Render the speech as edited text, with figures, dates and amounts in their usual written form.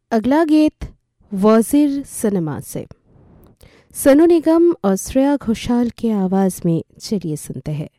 अगला गीत वज़ीर सिनेमा से सोनू निगम और श्रेया घोषाल की आवाज़ में, चलिए सुनते हैं।